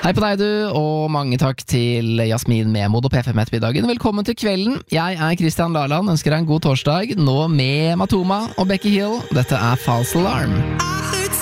Hei på deg du, og mange takk til Jasmin Mehmod og P5 Ettermiddagen. Velkommen til kvelden. Jeg er Christian Laland, ønsker deg en god torsdag, nå med Matoma og Becky Hill. Dette er False Alarm.